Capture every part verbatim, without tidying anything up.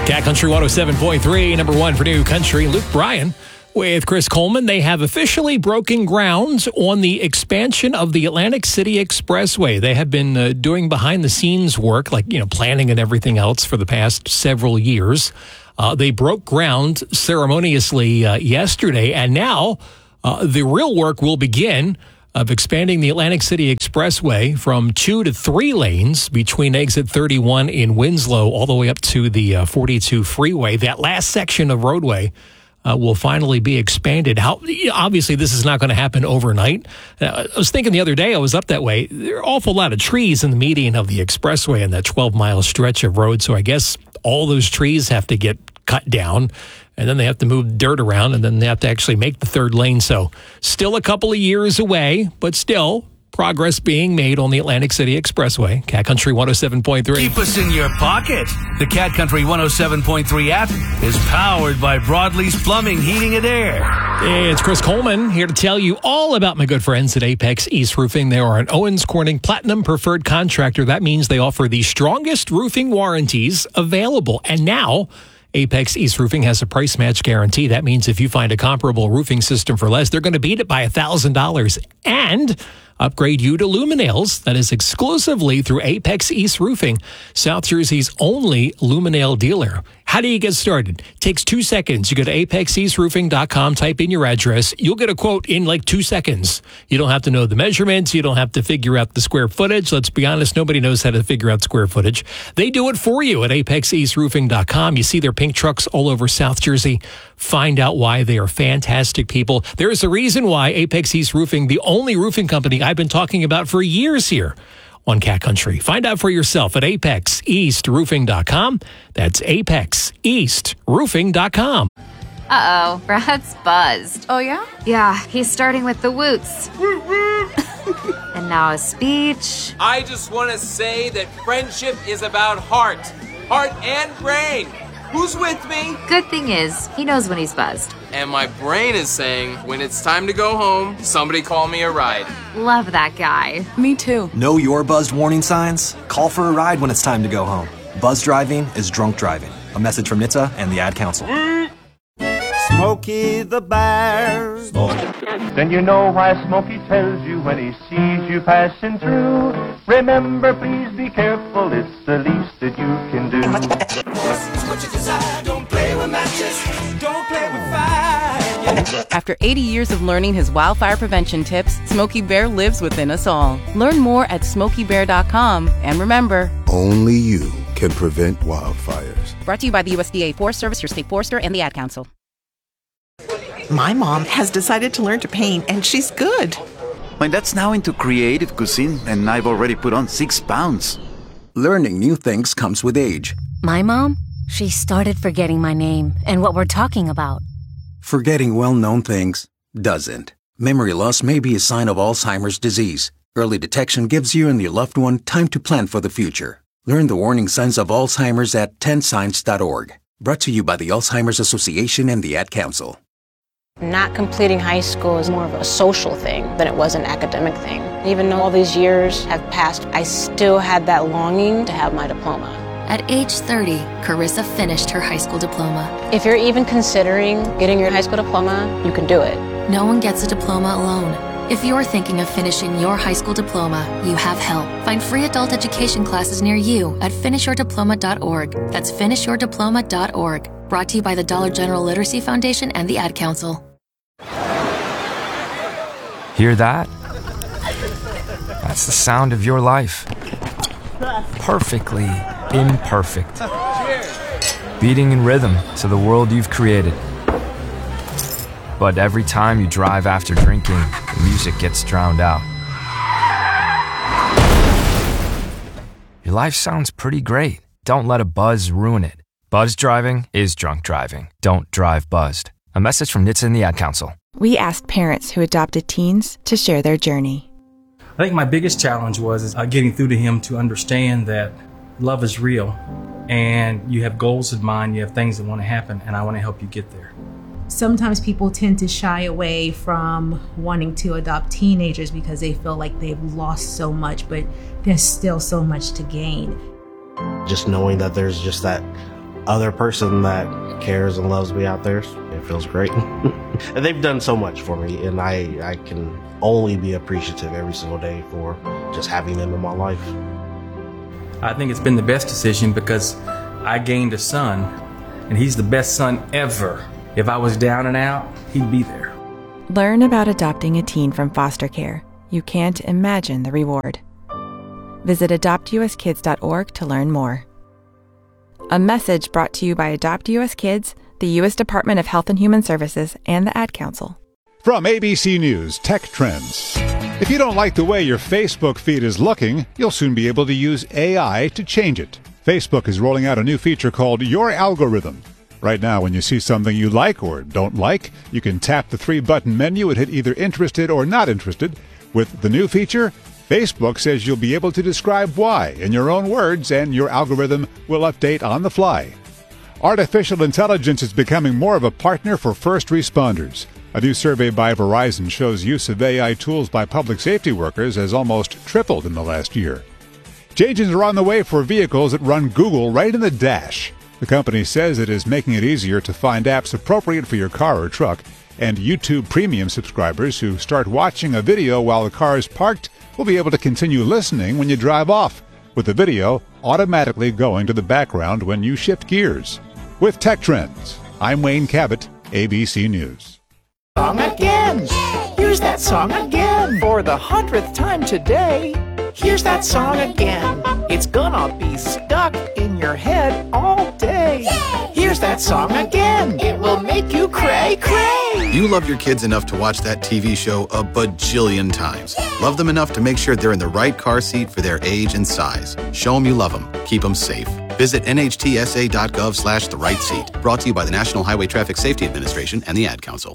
Cat Country one oh seven point three, number one for New Country. Luke Bryan with Chris Coleman. They have officially broken ground on the expansion of the Atlantic City Expressway. They have been uh, doing behind-the-scenes work, like, you know, planning and everything else for the past several years. Uh, they broke ground ceremoniously uh, yesterday, and now uh, the real work will begin of expanding the Atlantic City Expressway from two to three lanes between exit thirty-one in Winslow all the way up to the uh, forty-two freeway. That last section of roadway uh, will finally be expanded. How, obviously, this is not going to happen overnight. Uh, I was thinking the other day, I was up that way. There are an awful lot of trees in the median of the expressway and that twelve-mile stretch of road, so I guess all those trees have to get cut down. And then they have to move dirt around, and then they have to actually make the third lane. So still a couple of years away, but still progress being made on the Atlantic City Expressway. Cat Country one oh seven point three. Keep us in your pocket. The Cat Country one oh seven point three app is powered by Broadleaf's Plumbing, Heating, and Air. Hey, it's Chris Coleman here to tell you all about my good friends at Apex East Roofing. They are an Owens Corning Platinum Preferred Contractor. That means they offer the strongest roofing warranties available. And now Apex East Roofing has a price match guarantee. That means if you find a comparable roofing system for less, they're going to beat it by one thousand dollars and upgrade you to Luminails. That is exclusively through Apex East Roofing, South Jersey's only Luminail dealer. How do you get started? Takes two seconds. You go to apex east roofing dot com, type in your address. You'll get a quote in like two seconds. You don't have to know the measurements. You don't have to figure out the square footage. Let's be honest, nobody knows how to figure out square footage. They do it for you at apex east roofing dot com. You see their pink trucks all over South Jersey. Find out why. They are fantastic people. There is a reason why Apex East Roofing, the only roofing company I've been talking about for years here on Cat Country. Find out for yourself at apex east roofing dot com. That's apex east roofing dot com. Uh-oh, Brad's buzzed. Oh, yeah? Yeah, he's starting with the woots. And now a speech. I just want to say that friendship is about heart. Heart and brain. Who's with me? Good thing is, he knows when he's buzzed. And my brain is saying, when it's time to go home, somebody call me a ride. Love that guy. Me too. Know your buzzed warning signs? Call for a ride when it's time to go home. Buzz driving is drunk driving. A message from N H T S A and the Ad Council. Smokey the Bear. Then you know why Smokey tells you when he sees you passing through. Remember, please be careful, it's the least that you can do. What you desire, don't play with matches, don't play with fire. After eighty years of learning his wildfire prevention tips, Smokey Bear lives within us all. Learn more at smokey bear dot com. And remember, only you can prevent wildfires. Brought to you by the U S D A Forest Service, your state forester, and the Ad Council. My mom has decided to learn to paint, and she's good. My dad's now into creative cuisine, and I've already put on six pounds. Learning new things comes with age. My mom, she started forgetting my name and what we're talking about. Forgetting well-known things doesn't. Memory loss may be a sign of Alzheimer's disease. Early detection gives you and your loved one time to plan for the future. Learn the warning signs of Alzheimer's at ten signs dot org. Brought to you by the Alzheimer's Association and the Ad Council. Not completing high school is more of a social thing than it was an academic thing. Even though all these years have passed, I still had that longing to have my diploma. At age thirty, Carissa finished her high school diploma. If you're even considering getting your high school diploma, you can do it. No one gets a diploma alone. If you're thinking of finishing your high school diploma, you have help. Find free adult education classes near you at finish your diploma dot org. That's finish your diploma dot org. Brought to you by the Dollar General Literacy Foundation and the Ad Council. Hear that? That's the sound of your life. Perfectly imperfect. Beating in rhythm to the world you've created. But every time you drive after drinking, the music gets drowned out. Your life sounds pretty great. Don't let a buzz ruin it. Buzz driving is drunk driving. Don't drive buzzed. A message from N H T S A and the Ad Council. We asked parents who adopted teens to share their journey. I think my biggest challenge was uh, getting through to him to understand that love is real and you have goals in mind, you have things that want to happen, and I want to help you get there. Sometimes people tend to shy away from wanting to adopt teenagers because they feel like they've lost so much, but there's still so much to gain. Just knowing that there's just that other person that cares and loves me out there, it feels great. And they've done so much for me, and I, I can only be appreciative every single day for just having them in my life. I think it's been the best decision because I gained a son, and he's the best son ever. If I was down and out, he'd be there. Learn about adopting a teen from foster care. You can't imagine the reward. Visit adopt u s kids dot org to learn more. A message brought to you by Adopt U S Kids, the U S Department of Health and Human Services, and the Ad Council. From A B C News Tech Trends. If you don't like the way your Facebook feed is looking, you'll soon be able to use A I to change it. Facebook is rolling out a new feature called Your Algorithm. Right now, when you see something you like or don't like, you can tap the three-button menu and hit either interested or not interested. With the new feature, Facebook says you'll be able to describe why in your own words, and your algorithm will update on the fly. Artificial intelligence is becoming more of a partner for first responders. A new survey by Verizon shows use of A I tools by public safety workers has almost tripled in the last year. Changes are on the way for vehicles that run Google right in the dash. The company says it is making it easier to find apps appropriate for your car or truck, and YouTube Premium subscribers who start watching a video while the car is parked will be able to continue listening when you drive off, with the video automatically going to the background when you shift gears. With Tech Trends, I'm Wayne Cabot, A B C News. Song again. Here's that song again. For the hundredth time today. Here's that song again. It's gonna be stuck in your head all day. Here's that song again. It will make you cray cray. You love your kids enough to watch that T V show a bajillion times. Love them enough to make sure they're in the right car seat for their age and size. Show them you love them. Keep them safe. Visit N H T S A dot gov slash the right seat. Brought to you by the National Highway Traffic Safety Administration and the Ad Council.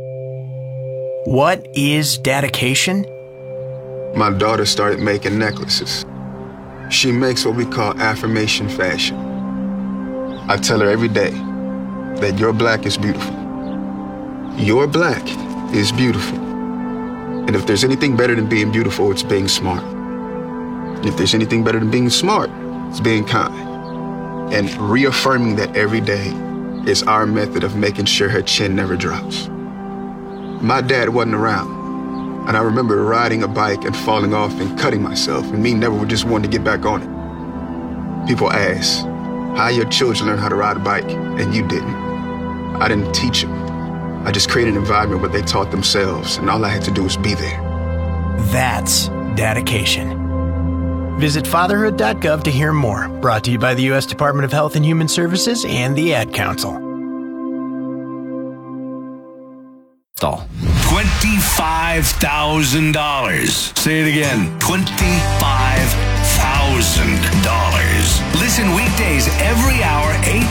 What is dedication? My daughter started making necklaces. She makes what we call affirmation fashion. I tell her every day that your black is beautiful. Your black is beautiful. And if there's anything better than being beautiful, it's being smart. And if there's anything better than being smart, it's being kind. And reaffirming that every day is our method of making sure her chin never drops. My dad wasn't around. And I remember riding a bike and falling off and cutting myself, and me never just wanting to get back on it. People ask, how your children learn how to ride a bike, and you didn't. I didn't teach them. I just created an environment where they taught themselves, and all I had to do was be there. That's dedication. Visit fatherhood dot gov to hear more. Brought to you by the U S Department of Health and Human Services and the Ad Council. twenty-five thousand dollars. Say it again. twenty-five thousand dollars. Listen weekdays every hour